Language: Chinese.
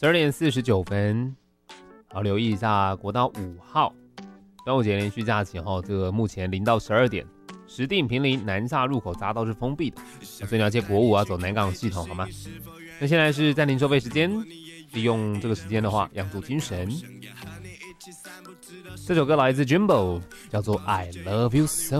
12点49分，好，留意一下国道5号端午节连续假期这个目前0到12点，石碇坪林南下入口匝道是封闭的，所以你要借国5走南港系统好吗？那现在是暂停收费时间，利用这个时间的话，养足精神。这首歌来自 Jumbo， 叫做 I Love You So